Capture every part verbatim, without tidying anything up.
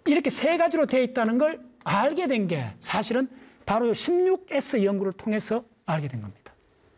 이렇게 세 가지로 되어 있다는 걸 알게 된 게 사실은 바로 십육 에스 연구를 통해서 알게 된 겁니다.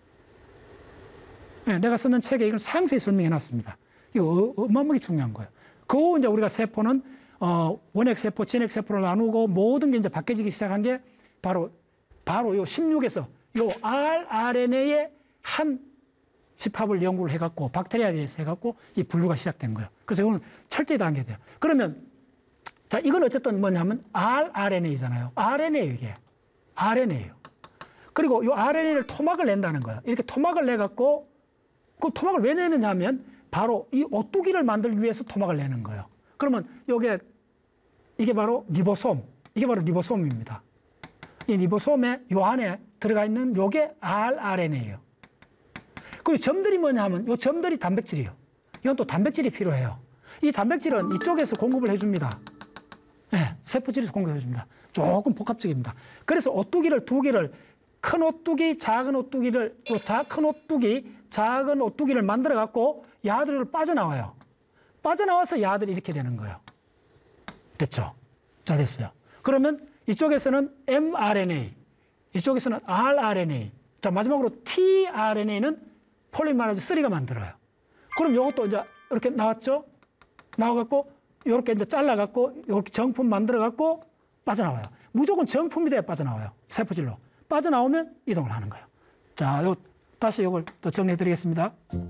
네, 내가 쓰는 책에 이걸 상세히 설명해 놨습니다. 이거 어마어마하게 중요한 거예요. 그 후 이제 우리가 세포는 어, 원핵세포, 진핵세포를 나누고 모든 게 이제 바뀌어지기 시작한 게 바로 바로 요 십육에서 요 알알엔에이의 한 집합을 연구를 해갖고 박테리아에 대해서 해갖고 이 분류가 시작된 거예요. 그래서 이거는 철저히 단계돼요. 그러면 자 이건 어쨌든 뭐냐면 알알엔에이잖아요. 알엔에이예요 이게. 알엔에이예요. 그리고 이 알엔에이를 토막을 낸다는 거예요. 이렇게 토막을 내갖고 그 토막을 왜 내느냐 하면 바로 이 오뚜기를 만들기 위해서 토막을 내는 거예요. 그러면 요게 이게 바로 리보솜. 이게 바로 리보솜입니다. 이 리보솜에 요 안에 들어가 있는 요게 알알엔에이예요. 그리고 점들이 뭐냐 하면 요 점들이 단백질이에요. 이건 또 단백질이 필요해요. 이 단백질은 이쪽에서 공급을 해줍니다. 네, 세포질에서 공급해줍니다. 조금 복합적입니다. 그래서 오뚜기를 두 개를 큰 오뚜기, 작은 오뚜기를 또 큰 오뚜기, 작은 오뚜기를 만들어 갖고 야들을 빠져나와요. 빠져나와서 야들이 이렇게 되는 거예요. 됐죠? 자, 됐어요. 그러면 이쪽에서는 엠알엔에이, 이쪽에서는 알알엔에이. 자, 마지막으로 티알엔에이는 폴리메라이즈 쓰리가 만들어요. 그럼 이것도 이제 이렇게 나왔죠? 나와갖고 이렇게 이제 잘라갖고 이렇게 정품 만들어갖고 빠져나와요. 무조건 정품이 돼야 빠져나와요. 세포질로. 빠져나오면 이동을 하는 거예요. 자, 요, 다시 이걸 또 정리해 드리겠습니다.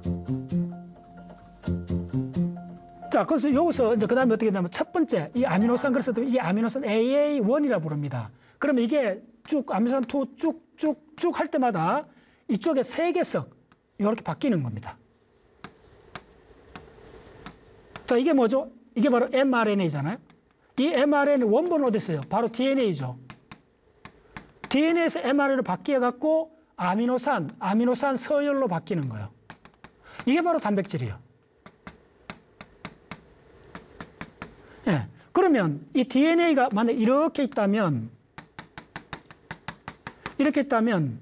자, 그래서 여기서 이제 그 다음에 어떻게 되냐면 첫 번째, 이 아미노산, 그래서 이게 아미노산 에이에이 원이라 부릅니다. 그러면 이게 쭉, 아미노산 이 쭉, 쭉, 쭉 할 때마다 이쪽에 세 개씩 이렇게 바뀌는 겁니다. 자, 이게 뭐죠? 이게 바로 엠알엔에이잖아요. 이 엠알엔에이 원본은 어디 있어요? 바로 디엔에이죠. 디엔에이에서 엠알엔에이로 바뀌어갖고 아미노산, 아미노산 서열로 바뀌는 거예요. 이게 바로 단백질이에요. 예. 그러면 이 디엔에이가 만약 이렇게 있다면, 이렇게 있다면,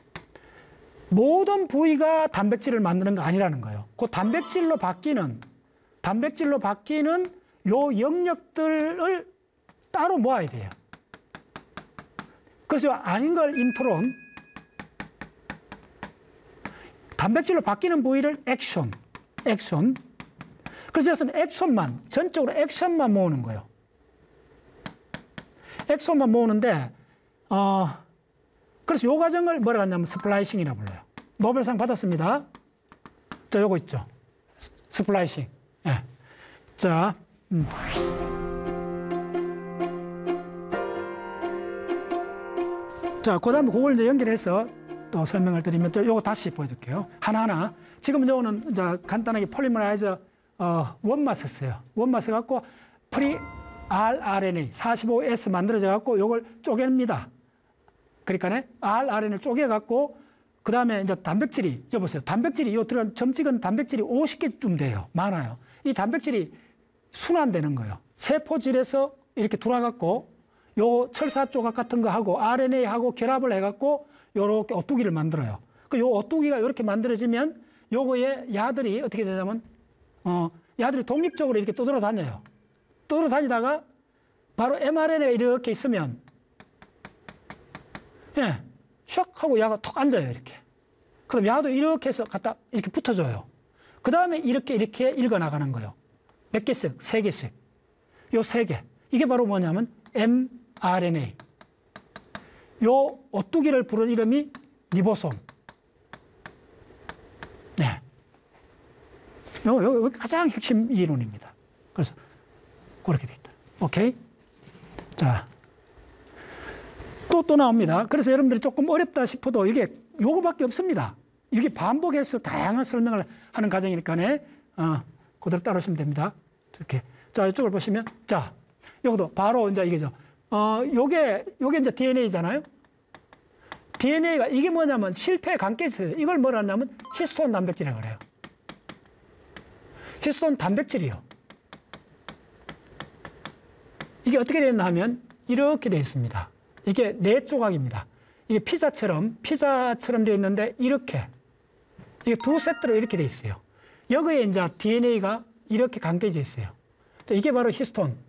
모든 부위가 단백질을 만드는 거 아니라는 거예요. 그 단백질로 바뀌는, 단백질로 바뀌는 요 영역들을 따로 모아야 돼요. 그래서 아닌 걸 인트론, 단백질로 바뀌는 부위를 액션, 액션. 그래서 여기서는 액션만, 전적으로 액션만 모으는 거예요. 액션만 모으는데, 어, 그래서 요 과정을 뭐라고 하냐면 스플라이싱이라고 불러요. 노벨상 받았습니다. 자, 요거 있죠. 스플라이싱. 예. 자, 음. 자, 그 다음에 그걸 이제 연결해서 또 설명을 드리면, 또 요거 다시 보여드릴게요. 하나하나. 지금 요거는 이제 간단하게 폴리머라이즈 어, 원마 썼어요. 원마 써갖고 프리 알알엔에이 사십오 에스 만들어져갖고 요걸 쪼갭니다. 그러니까 알알엔에이를 쪼개갖고 그 다음에 이제 단백질이, 여보세요. 단백질이, 요 들어간 점 찍은 단백질이 오십 개쯤 돼요. 많아요. 이 단백질이 순환되는 거예요. 세포질에서 이렇게 돌아갖고 요 철사 조각 같은 거 하고 알엔에이하고 결합을 해갖고 요렇게 오뚜기를 만들어요. 그 요 오뚜기가 이렇게 만들어지면 요거에 야들이 어떻게 되냐면 어, 야들이 독립적으로 이렇게 떠돌아다녀요. 떠돌아다니다가 바로 엠알엔에이가 이렇게 있으면 예, 샥 하고 야가 톡 앉아요, 이렇게. 그럼 야도 이렇게 해서 갖다 이렇게 붙어줘요. 그 다음에 이렇게 이렇게 읽어나가는 거예요. 몇 개씩? 세 개씩. 요 세 개. 이게 바로 뭐냐면 엠알엔에이. 요 오뚜기를 부른 이름이 리보솜. 네. 요, 요, 요 가장 핵심 이론입니다. 그래서 그렇게 돼 있다. 오케이? 자. 또, 또 나옵니다. 그래서 여러분들이 조금 어렵다 싶어도 이게 요거밖에 없습니다. 이게 반복해서 다양한 설명을 하는 과정이니까, 어, 그대로 따라오시면 됩니다. 이렇게. 자, 이쪽을 보시면, 자, 요것도 바로 이제 이게죠. 어, 요게, 요게 이제 디엔에이잖아요. 디엔에이가 이게 뭐냐면 실패 관계에서 이걸 뭐라 하냐면 히스톤 단백질이라고 그래요. 히스톤 단백질이요. 이게 어떻게 되었나 하면 이렇게 되어 있습니다. 이게 네 조각입니다. 이게 피자처럼, 피자처럼 되어 있는데 이렇게. 이게 두 세트로 이렇게 되어 있어요. 여기에 이제 디엔에이가 이렇게 감겨져 있어요. 이게 바로 히스톤.